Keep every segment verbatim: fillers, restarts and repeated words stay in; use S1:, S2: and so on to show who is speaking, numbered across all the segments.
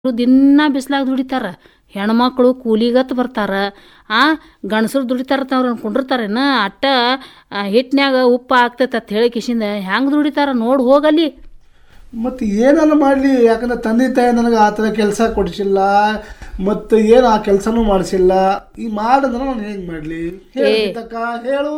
S1: ದಿನ ಬಿಸ್ಲಾಗ ದುಡಿತಾರ. ಹೆಣ್ಮಕ್ಳು ಕೂಲಿಗತ್ ಬರ್ತಾರ. ಆ ಗಂಡಸರು ದುಡಿತಾರ ಅವ್ರನ್ನ ಕುಂಡಿರ್ತಾರೇನ ಅಟ್ಟ ಹಿಟ್ನ್ಯಾಗ ಉಪ್ಪು ಆಗ್ತೈತೆ ಅಂತ ಹೇಳಿ ಕಿಶಿಂದ ಹೆಂಗೆ ದುಡಿತಾರ ನೋಡಿ ಹೋಗಲ್ಲಿ.
S2: ಮತ್ತು ಏನಾರ ಮಾಡಲಿ, ಯಾಕಂದ್ರೆ ತಂದೆ ತಾಯಿ ನನಗೆ ಆ ಥರ ಕೆಲಸ ಕೊಡಿಸಿಲ್ಲ, ಮತ್ತು ಏನು ಆ ಕೆಲಸನೂ ಮಾಡಿಸಿಲ್ಲ. ಈ ಮಾಡಿದ್ರೆ ನಾನು ಹೆಂಗೆ ಮಾಡಲಿ ಹೇಳಕ್ಕ ಹೇಳು.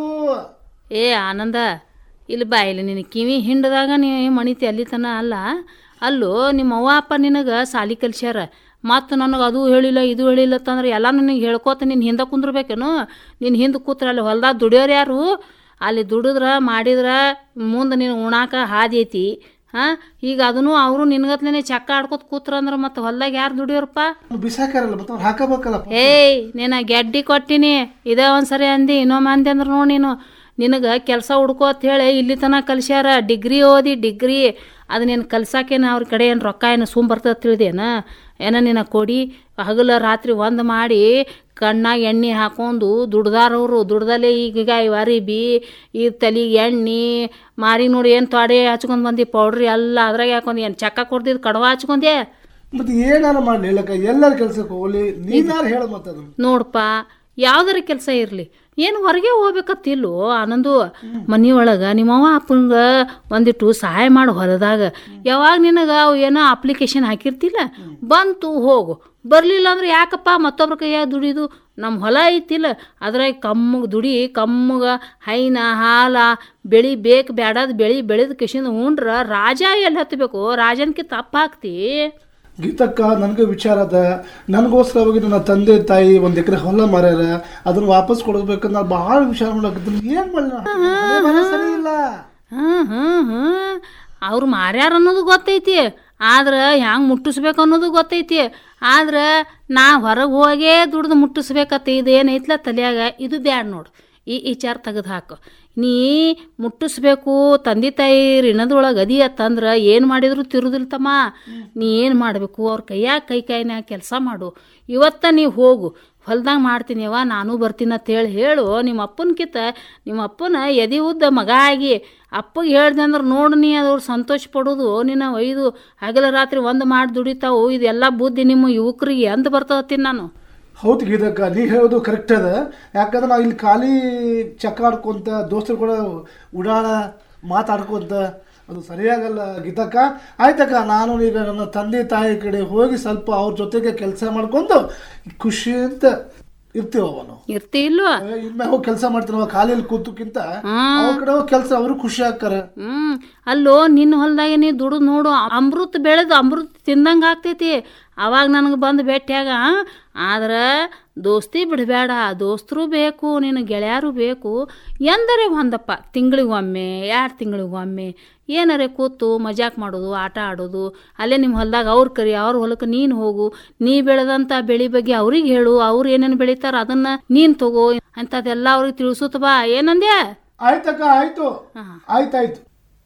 S1: ಏ ಆನಂದ, ಇಲ್ಲಿ ಬಾ, ಇಲ್ಲಿ ನಿನ್ನ ಕಿವಿ ಹಿಂಡ್ದಾಗ ನೀ ಮಣಿತಿ ಅಲ್ಲಿ ತನ ಅಲ್ಲ. ಅಲ್ಲೂ ನಿಮ್ಮ ಅವ್ವ ಅಪ್ಪ ನಿನಗೆ ಸಾಲಿ ಕಲ್ಸ್ಯಾರ, ಮತ್ತು ನನಗೆ ಅದು ಹೇಳಿಲ್ಲ ಇದು ಹೇಳಿಲ್ಲ ಅಂತಂದ್ರೆ ಎಲ್ಲ ನಿನಗೆ ಹೇಳ್ಕೋತ ನಿನ್ನ ಹಿಂದೆ ಕುಂದ್ರಬೇಕೇನು? ನಿನ್ನ ಹಿಂದೆ ಕೂತ್ರೆ ಅಲ್ಲಿ ಹೊಲ್ದಾಗ ದುಡಿಯೋರು ಯಾರು? ಅಲ್ಲಿ ದುಡಿದ್ರೆ ಮಾಡಿದ್ರೆ ಮುಂದೆ ನೀನು ಉಣಾಕ ಹಾದಿ ಐತಿ. ಹಾಂ, ಈಗ ಅದನ್ನು ಅವರು ನಿನ್ಗತ್ಲೇ ಚಕ್ಕ ಆಡ್ಕೋತ ಕೂತ್ರ ಅಂದ್ರೆ ಮತ್ತೆ ಹೊಲ್ದಾಗ ಯಾರು ದುಡಿಯೋರಪ್ಪ?
S2: ಬಿಸಾಕಾರಲ್ಲ, ಮತ್ತೆ ಅವ್ರು ಹಾಕಬೇಕಲ್ಲ.
S1: ಏಯ್, ನೀನು ಗೆಡ್ಡಿ ಕೊಟ್ಟಿನಿ, ಇದೇ ಒಂದು ಸರಿ ಅಂದು ಇನ್ನೊಮ್ಮೆ ಅಂದೆ ಅಂದ್ರೆ ನೋಡಿ ನೀನು ನಿನಗೆ ಕೆಲಸ ಹುಡ್ಕೋ ಅಂತ ಹೇಳಿ ಇಲ್ಲಿ ತನಕ ಕಲ್ಸ್ಯಾರ. ಡಿಗ್ರಿ ಓದಿ ಡಿಗ್ರಿ ಅದು ನೀನು ಕಲ್ಸಾಕೇನು ಅವ್ರ ಕಡೆ ಏನು ರೊಕ್ಕ ಏನು ಸುಮ್ ಬರ್ತದೆ ತಿಳಿದೇನ? ಏನೋ ನಿನ್ನ ಕೊಡಿ ಹಗಲ ರಾತ್ರಿ ಒಂದು ಮಾಡಿ ಕಣ್ಣಾಗ ಎಣ್ಣೆ ಹಾಕೊಂಡು ದುಡ್ದಾರವರು. ದುಡ್ದಲ್ಲೇ ಈಗ ಇವಾರಿ ಬಿ ಈ ತಲೆಗೆ ಎಣ್ಣೆ ಮಾರಿ ನೋಡಿ ಏನು ತೊಡೆ ಹಚ್ಕೊಂಡು ಬಂದು ಪೌಡ್ರಿ ಎಲ್ಲ ಅದ್ರಾಗ ಹಾಕೊಂಡು ಏನು ಚಕ್ಕ ಕೊಡ್ದಿದ್ದು ಕಡವ ಹಚ್ಕೊಂಡೆ.
S2: ಮತ್ತೆ ಏನಾರು ಮಾಡಲಿ ಇಲ್ಲಕ್ಕ, ಎಲ್ಲರ ಕೆಲ್ಸಕ್ಕೆ ಹೋಗ್ಲಿ, ನೀನಾರು ಹೇಳ. ಮತ್ತೆ
S1: ನೋಡಪ್ಪ, ಯಾವ್ದಾರ ಕೆಲಸ ಇರಲಿ, ಏನು ಹೊರಗೆ ಹೋಗ್ಬೇಕತ್ತಿಲ್ಲೋ ಆನಂದು. ಮನೆಯೊಳಗೆ ನಿಮ್ಮವ್ವ ಅಪ್ಪಂಗ ಒಂದಿಟ್ಟು ಸಹಾಯ ಮಾಡು ಹೊಲದಾಗ. ಯಾವಾಗ ನಿನಗೆ ಅವು ಏನೋ ಅಪ್ಲಿಕೇಶನ್ ಹಾಕಿರ್ತಿಲ್ಲ, ಬಂತು ಹೋಗು. ಬರಲಿಲ್ಲ ಅಂದ್ರೆ ಯಾಕಪ್ಪ ಮತ್ತೊಬ್ರ ಕೈಯಾಗ ದುಡಿದು? ನಮ್ಮ ಹೊಲ ಐತಿಲ್ಲ, ಅದ್ರಾಗ ಕಮ್ಮಗೆ ದುಡಿ, ಕಮ್ಮಗೆ ಹೈನ ಹಾಲ ಬೆಳಿ ಬೇಕು ಬ್ಯಾಡದ ಬೆಳಿ ಬೆಳೆದ ಕಿಶಿಂದ ಉಂಡ್ರ ರಾಜ ಎಲ್ಲಿ ಹತ್ತಬೇಕು? ರಾಜನ್ಕಿ ತಪ್ಪ ಹಾಕ್ತಿ.
S2: ಗೀತಕ್ಕ, ನನಗೆ ವಿಚಾರ ಅದ. ನನಗೋಸ್ಕರವಾಗಿ ನನ್ನ ತಂದೆ ತಾಯಿ ಒಂದು ಎಕರೆ ಹೊಲ ಮಾರ್ಯಾರ, ಅದನ್ನ ವಾಪಸ್ ಕೊಡಬೇಕಂದ್ರೆ ನಾನು ಭಾಳ ವಿಚಾರ ಮಾಡಾಕತ್ತೀನಿ. ಏನು ಮಾಡಲ್ಲ, ಸರಿ ಇಲ್ಲ.
S1: ಹ್ಞೂ ಹ್ಞೂ ಹ್ಞೂ ಅವ್ರು ಮಾರ್ಯಾರ ಅನ್ನೋದು ಗೊತ್ತೈತಿ, ಆದ್ರೆ ಹೆಂಗೆ ಮುಟ್ಟಿಸ್ಬೇಕು ಅನ್ನೋದು ಗೊತ್ತೈತಿ. ಆದ್ರೆ ನಾ ಹೊರಗೆ ಹೋಗೇ ದುಡ್ದು ಮುಟ್ಟಿಸ್ಬೇಕತ್ತ ಇದು ಏನೈತ್ಲ ತಲೆಯಾಗ, ಇದು ಬ್ಯಾಡ ನೋಡು. ಈ ವಿಚಾರ ತೆಗೆದು ಹಾಕು. ನೀ ಮುಟ್ಟಿಸ್ಬೇಕು ತಂದೆ ತಾಯಿ ಋಣದೊಳಗೆ ಅದಿ ಅತ್ತಂದ್ರೆ ಏನು ಮಾಡಿದ್ರು ತಿರುದಿಲ್ತಮ್ಮ. ನೀ ಏನು ಮಾಡಬೇಕು, ಅವ್ರ ಕೈಯಾಗ ಕೈ ಕೈನ್ಯಾಗ ಕೆಲಸ ಮಾಡು. ಇವತ್ತ ನೀವು ಹೋಗು, ಹೊಲ್ದಾಗ ಮಾಡ್ತೀನಿ ಅವ್ವ ನಾನು ಬರ್ತೀನಿ ಅಂತೇಳಿ ಹೇಳು. ನಿಮ್ಮ ಅಪ್ಪನಕಿಂತ ನಿಮ್ಮ ಅಪ್ಪನ ಎದೆ ಉದ್ದ ಮಗ ಆಗಿ ಅಪ್ಪಗೆ ಹೇಳ್ದೆ ಅಂದ್ರೆ ನೋಡು ನೀ ಅದ್ರ ಸಂತೋಷ ಪಡೋದು. ನಿನ್ನ ಒಯ್ದು ಹಗಲ ರಾತ್ರಿ ಒಂದು ಮಾಡಿ ದುಡಿತಾವು. ಇದೆಲ್ಲ ಬುದ್ಧಿ ನಿಮ್ಮ ಯುವಕರಿಗೆ ಅಂದು ಬರ್ತದತ್ತೀನಿ ನಾನು.
S2: ಹೌದು ಗೀತಕ್ಕ, ನೀ ಹೇಳೋದು ಕರೆಕ್ಟ್ ಅದ. ಯಾಕಂದ್ರೆ ನಾವು ಇಲ್ಲಿ ಖಾಲಿ ಚಕ್ಕ ಆಡ್ಕೊಂತ ದೋಸ್ತರು ಕೂಡ ಉಡಾಳ ಮಾತಾಡ್ಕೊಂತ ಅದು ಸರಿಯಾಗಲ್ಲ ಗೀತಕ್ಕ. ಆಯ್ತಕ್ಕ, ನಾನು ಈಗ ನನ್ನ ತಂದೆ ತಾಯಿ ಕಡೆ ಹೋಗಿ ಸ್ವಲ್ಪ ಅವ್ರ ಜೊತೆಗೆ ಕೆಲಸ ಮಾಡ್ಕೊಂಡು ಖುಷಿ ಅಂತ ಇರ್ತೀವ. ಅವನು
S1: ಇರ್ತಿ ಇಲ್ವಾ?
S2: ಇನ್ಮೇಲೆ ಹೋಗಿ ಕೆಲಸ ಮಾಡ್ತೀನವ, ಖಾಲಿಯಲ್ಲಿ ಕೂತಕ್ಕಿಂತ ಅವ್ರ ಕಡೆ ಹೋಗಿ ಕೆಲಸ ಅವರು ಖುಷಿ ಆಗ್ತಾರೆ.
S1: ಹ್ಮ್ ಅಲ್ಲೋ ನಿನ್ನ ಹೊಲ್ದಾಗ ನೀ ದುಡಿದು ನೋಡು, ಅಮೃತ ಬೆಳೆದು ಅಮೃತ ತಿಂದಂಗೆ ಆಗ್ತೈತಿ. ಅವಾಗ ನನಗೆ ಬಂದು ಭೇಟಿಯಾಗ. ಆದ್ರೆ ದೋಸ್ತಿ ಬಿಡಬೇಡ, ದೋಸ್ತರು ಬೇಕು, ನಿನ್ನ ಗೆಳೆಯರು ಬೇಕು. ಎಂದರೆ ಒಂದಪ್ಪ ತಿಂಗಳಿಗೊಮ್ಮೆ ಎರಡು ತಿಂಗಳಿಗೊಮ್ಮೆ ಏನಾರೇ ಕೂತು ಮಜಾಕ್ ಮಾಡೋದು, ಆಟ ಆಡೋದು. ಅಲ್ಲೇ ನಿಮ್ಮ ಹೊಲ್ದಾಗ ಅವ್ರು ಕರಿ, ಅವ್ರ ಹೊಲಕ್ಕೆ ನೀನು ಹೋಗು. ನೀ ಬೆಳೆದಂಥ ಬೆಳೆ ಬಗ್ಗೆ ಅವ್ರಿಗೆ ಹೇಳು, ಅವ್ರು ಏನೇನು ಬೆಳಿತಾರ ಅದನ್ನ ನೀನು ತಗೋ. ಅಂಥದ್ದೆಲ್ಲ ಅವ್ರಿಗೆ ತಿಳಿಸುತ್ತ ಬಾ. ಏನಂದ್ಯಾ?
S2: ಆಯ್ತಕ್ಕ, ಆಯ್ತು ಆಯ್ತಾಯ್ತು.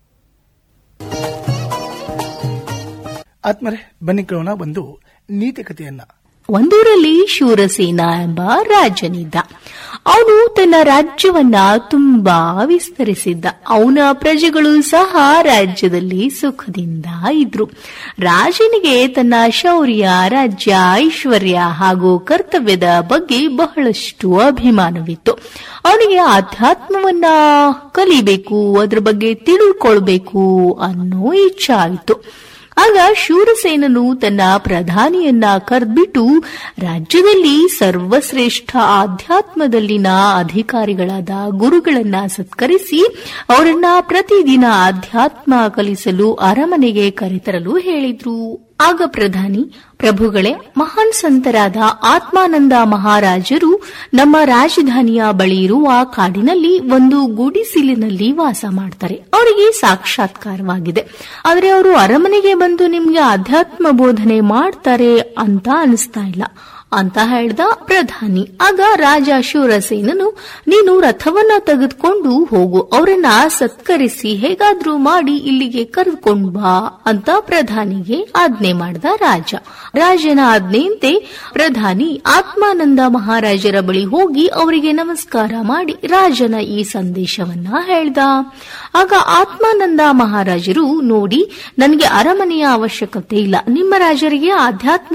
S2: ಆತ್ಮರೆ ಬನ್ನಿ ಕೇಳೋಣ ಒಂದು ನೀತಿ ಕಥೆಯನ್ನ.
S3: ಒಂದೂರಲ್ಲಿ ಶೂರಸೇನ ಎಂಬ ರಾಜನಿದ್ದ. ಅವನು ತನ್ನ ರಾಜ್ಯವನ್ನ ತುಂಬಾ ವಿಸ್ತರಿಸಿದ್ದ. ಅವನ ಪ್ರಜೆಗಳು ಸಹ ರಾಜ್ಯದಲ್ಲಿ ಸುಖದಿಂದ ಇದ್ರು. ರಾಜನಿಗೆ ತನ್ನ ಶೌರ್ಯ, ರಾಜ್ಯ, ಐಶ್ವರ್ಯ ಹಾಗೂ ಕರ್ತವ್ಯದ ಬಗ್ಗೆ ಬಹಳಷ್ಟು ಅಭಿಮಾನವಿತ್ತು. ಅವನಿಗೆ ಆಧ್ಯಾತ್ಮವನ್ನ ಕಲಿಬೇಕು, ಅದ್ರ ಬಗ್ಗೆ ತಿಳ್ಕೊಳ್ಬೇಕು ಅನ್ನೋ ಇಚ್ಛೆ ಆಯಿತು. ಆಗ ಶೂರಸೇನನು ತನ್ನ ಪ್ರಧಾನಿಯನ್ನ ಕರೆದ್ಬಿಟ್ಟು ರಾಜ್ಯದಲ್ಲಿ ಸರ್ವಶ್ರೇಷ್ಠ ಆಧ್ಯಾತ್ಮದಲ್ಲಿನ ಅಧಿಕಾರಿಗಳಾದ ಗುರುಗಳನ್ನ ಸತ್ಕರಿಸಿ ಅವರನ್ನ ಪ್ರತಿದಿನ ಆಧ್ಯಾತ್ಮ ಕಲಿಸಲು ಅರಮನೆಗೆ ಕರೆತರಲು ಹೇಳಿದ್ರು. ಆಗ ಪ್ರಧಾನಿ, ಪ್ರಭುಗಳೇ, ಮಹಾನ್ ಸಂತರಾದ ಆತ್ಮಾನಂದ ಮಹಾರಾಜರು ನಮ್ಮ ರಾಜಧಾನಿಯ ಬಳಿ ಇರುವ ಕಾಡಿನಲ್ಲಿ ಒಂದು ಗುಡಿಸಿಲಿನಲ್ಲಿ ವಾಸ ಮಾಡ್ತಾರೆ. ಅವರಿಗೆ ಸಾಕ್ಷಾತ್ಕಾರವಾಗಿದೆ. ಆದರೆ ಅವರು ಅರಮನೆಗೆ ಬಂದು ನಿಮ್ಗೆ ಆಧ್ಯಾತ್ಮ ಬೋಧನೆ ಮಾಡ್ತಾರೆ ಅಂತ ಅನಿಸ್ತಾ ಇಲ್ಲ ಅಂತ ಹೇಳ್ದ ಪ್ರಧಾನಿ. ಆಗ ರಾಜ ಶೂರಸೇನನು, ನೀನು ರಥವನ್ನ ತೆಗೆದುಕೊಂಡು ಹೋಗು, ಅವರನ್ನ ಸತ್ಕರಿಸಿ ಹೇಗಾದ್ರೂ ಮಾಡಿ ಇಲ್ಲಿಗೆ ಕರೆದುಕೊಂಡು ಬಾ ಅಂತ ಪ್ರಧಾನಿಗೆ ಆಜ್ಞೆ ಮಾಡ್ದ ರಾಜ. ರಾಜನ ಆಜ್ಞೆಯಂತೆ ಪ್ರಧಾನಿ ಆತ್ಮಾನಂದ ಮಹಾರಾಜರ ಬಳಿ ಹೋಗಿ ಅವರಿಗೆ ನಮಸ್ಕಾರ ಮಾಡಿ ರಾಜನ ಈ ಸಂದೇಶವನ್ನ ಹೇಳ್ದ. ಆಗ ಆತ್ಮಾನಂದ ಮಹಾರಾಜರು, ನೋಡಿ, ನನಗೆ ಅರಮನೆಯ ಅವಶ್ಯಕತೆ ಇಲ್ಲ, ನಿಮ್ಮ ರಾಜರಿಗೆ ಆಧ್ಯಾತ್ಮ